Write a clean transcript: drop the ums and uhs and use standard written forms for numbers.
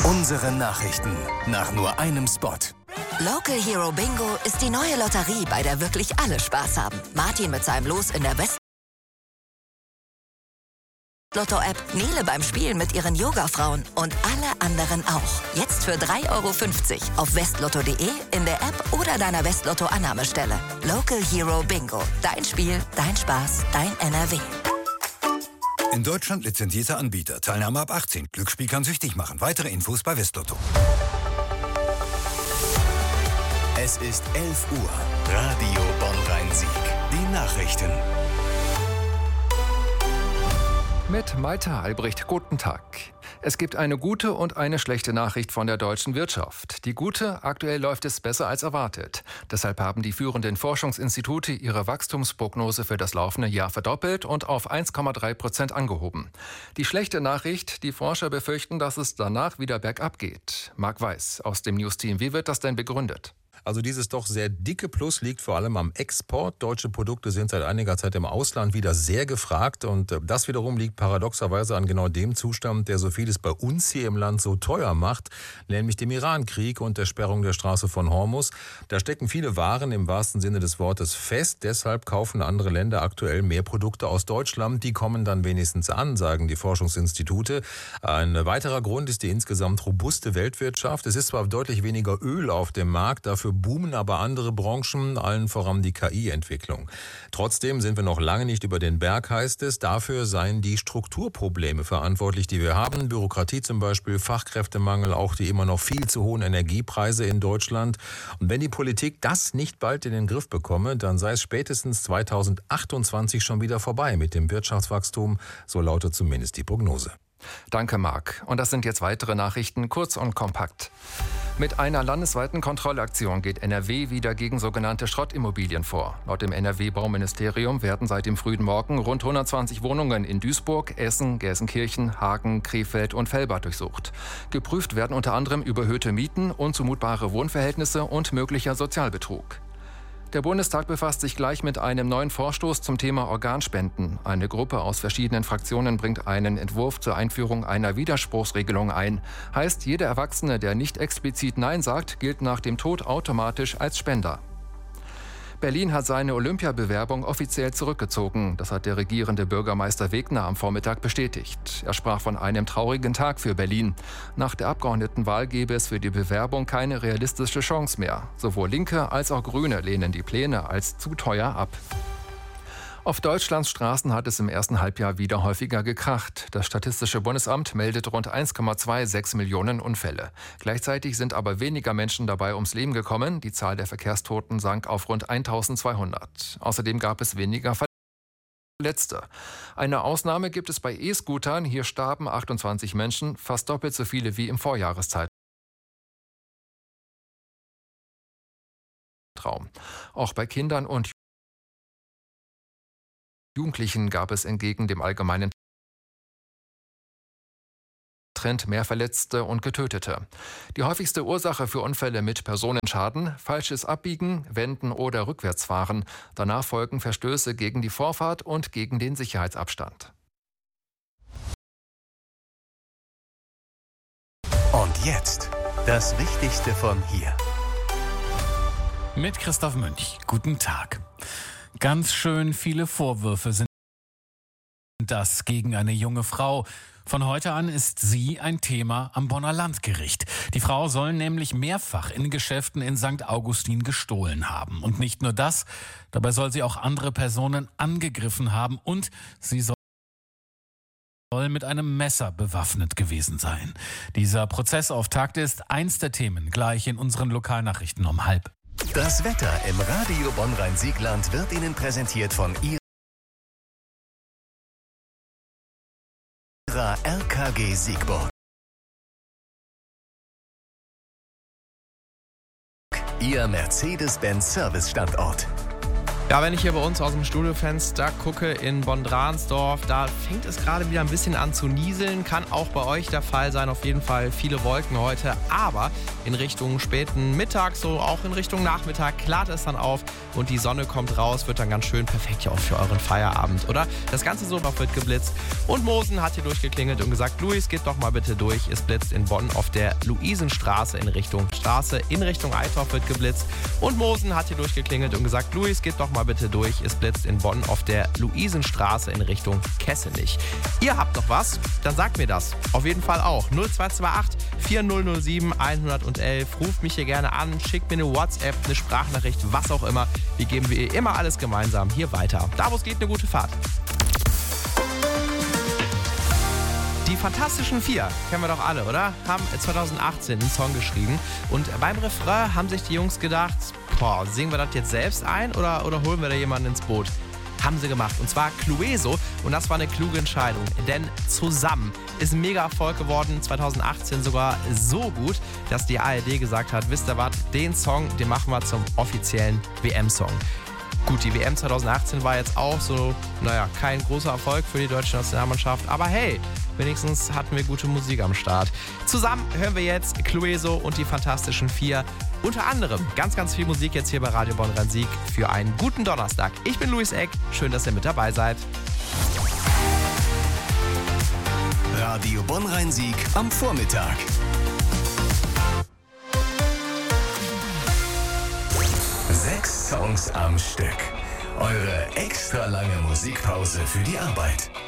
Unsere Nachrichten nach nur einem Spot. Local Hero Bingo ist die neue Lotterie, bei der wirklich alle Spaß haben. Martin mit seinem Los in der Lotto-App, Nele beim Spielen mit ihren Yoga-Frauen und alle anderen auch. Jetzt für 3,50 € auf westlotto.de, in der App oder deiner Westlotto-Annahmestelle. Local Hero Bingo. Dein Spiel, dein Spaß, dein NRW. In Deutschland lizenzierter Anbieter. Teilnahme ab 18. Glücksspiel kann süchtig machen. Weitere Infos bei Westlotto. Es ist 11 Uhr. Radio Bonn-Rhein-Sieg. Die Nachrichten. Mit Malte Albrecht, guten Tag. Es gibt eine gute und eine schlechte Nachricht von der deutschen Wirtschaft. Die gute, aktuell läuft es besser als erwartet. Deshalb haben die führenden Forschungsinstitute ihre Wachstumsprognose für das laufende Jahr verdoppelt und auf 1,3% angehoben. Die schlechte Nachricht, die Forscher befürchten, dass es danach wieder bergab geht. Marc Weiß aus dem News-Team, wie wird das denn begründet? Also dieses doch sehr dicke Plus liegt vor allem am Export. Deutsche Produkte sind seit einiger Zeit im Ausland wieder sehr gefragt. Und das wiederum liegt paradoxerweise an genau dem Zustand, der so vieles bei uns hier im Land so teuer macht, nämlich dem Iran-Krieg und der Sperrung der Straße von Hormuz. Da stecken viele Waren im wahrsten Sinne des Wortes fest. Deshalb kaufen andere Länder aktuell mehr Produkte aus Deutschland. Die kommen dann wenigstens an, sagen die Forschungsinstitute. Ein weiterer Grund ist die insgesamt robuste Weltwirtschaft. Es ist zwar deutlich weniger Öl auf dem Markt, dafür boomen aber andere Branchen, allen voran die KI-Entwicklung. Trotzdem sind wir noch lange nicht über den Berg, heißt es. Dafür seien die Strukturprobleme verantwortlich, die wir haben. Bürokratie zum Beispiel, Fachkräftemangel, auch die immer noch viel zu hohen Energiepreise in Deutschland. Und wenn die Politik das nicht bald in den Griff bekomme, dann sei es spätestens 2028 schon wieder vorbei mit dem Wirtschaftswachstum. So lautet zumindest die Prognose. Danke, Marc. Und das sind jetzt weitere Nachrichten, kurz und kompakt. Mit einer landesweiten Kontrollaktion geht NRW wieder gegen sogenannte Schrottimmobilien vor. Laut dem NRW-Bauministerium werden seit dem frühen Morgen rund 120 Wohnungen in Duisburg, Essen, Gelsenkirchen, Hagen, Krefeld und Velbert durchsucht. Geprüft werden unter anderem überhöhte Mieten, unzumutbare Wohnverhältnisse und möglicher Sozialbetrug. Der Bundestag befasst sich gleich mit einem neuen Vorstoß zum Thema Organspenden. Eine Gruppe aus verschiedenen Fraktionen bringt einen Entwurf zur Einführung einer Widerspruchsregelung ein. Heißt, jeder Erwachsene, der nicht explizit Nein sagt, gilt nach dem Tod automatisch als Spender. Berlin hat seine Olympiabewerbung offiziell zurückgezogen. Das hat der regierende Bürgermeister Wegner am Vormittag bestätigt. Er sprach von einem traurigen Tag für Berlin. Nach der Abgeordnetenwahl gebe es für die Bewerbung keine realistische Chance mehr. Sowohl Linke als auch Grüne lehnen die Pläne als zu teuer ab. Auf Deutschlands Straßen hat es im ersten Halbjahr wieder häufiger gekracht. Das Statistische Bundesamt meldet rund 1,26 Millionen Unfälle. Gleichzeitig sind aber weniger Menschen dabei ums Leben gekommen. Die Zahl der Verkehrstoten sank auf rund 1200. Außerdem gab es weniger Verletzte. Eine Ausnahme gibt es bei E-Scootern. Hier starben 28 Menschen, fast doppelt so viele wie im Vorjahreszeitraum. Auch bei Kindern und Jugendlichen gab es entgegen dem allgemeinen Trend mehr Verletzte und Getötete. Die häufigste Ursache für Unfälle mit Personenschaden: falsches Abbiegen, Wenden oder Rückwärtsfahren. Danach folgen Verstöße gegen die Vorfahrt und gegen den Sicherheitsabstand. Und jetzt das Wichtigste von hier. Mit Christoph Münch. Guten Tag. Ganz schön viele Vorwürfe sind das gegen eine junge Frau. Von heute an ist sie ein Thema am Bonner Landgericht. Die Frau soll nämlich mehrfach in Geschäften in St. Augustin gestohlen haben. Und nicht nur das, dabei soll sie auch andere Personen angegriffen haben und sie soll mit einem Messer bewaffnet gewesen sein. Dieser Prozessauftakt ist eins der Themen gleich in unseren Lokalnachrichten um 12:30. Das Wetter im Radio Bonn-Rhein-Sieg-Land wird Ihnen präsentiert von Ihrer RKG Siegburg. Ihr Mercedes-Benz Service-Standort. Ja, wenn ich hier bei uns aus dem Studiofenster gucke in Bonn-Dransdorf, da fängt es gerade wieder ein bisschen an zu nieseln. Kann auch bei euch der Fall sein. Auf jeden Fall viele Wolken heute. Aber in Richtung späten Mittag, so auch in Richtung Nachmittag, klart es dann auf und die Sonne kommt raus. Wird dann ganz schön perfekt ja auch für euren Feierabend, oder? Das ganze Sofa wird geblitzt. Und Mosen hat hier durchgeklingelt und gesagt, Luis, geht doch mal bitte durch. Es blitzt in Bonn auf der Luisenstraße in Richtung Eitorf wird geblitzt. Und Mosen hat hier durchgeklingelt und gesagt, Luis, geht doch mal bitte durch. Es blitzt in Bonn auf der Luisenstraße in Richtung Kessenich. Ihr habt noch was? Dann sagt mir das. Auf jeden Fall auch. 0228 4007 111. Ruft mich hier gerne an, schickt mir eine WhatsApp, eine Sprachnachricht, was auch immer. Wir geben wie immer alles gemeinsam hier weiter. Da, wo es geht, eine gute Fahrt. Die Fantastischen Vier, kennen wir doch alle, oder? Haben 2018 einen Song geschrieben und beim Refrain haben sich die Jungs gedacht, singen wir das jetzt selbst ein oder holen wir da jemanden ins Boot? Haben sie gemacht und zwar Clueso und das war eine kluge Entscheidung, denn Zusammen ist ein mega Erfolg geworden, 2018 sogar so gut, dass die ARD gesagt hat, wisst ihr was, den Song, den machen wir zum offiziellen WM-Song. Gut, die WM 2018 war jetzt auch so, kein großer Erfolg für die deutsche Nationalmannschaft, aber hey, wenigstens hatten wir gute Musik am Start. Zusammen hören wir jetzt Clueso und die Fantastischen Vier. Unter anderem ganz, ganz viel Musik jetzt hier bei Radio Bonn-Rhein-Sieg für einen guten Donnerstag. Ich bin Luis Eck, schön, dass ihr mit dabei seid. Radio Bonn-Rhein-Sieg am Vormittag. Sechs Songs am Stück. Eure extra lange Musikpause für die Arbeit.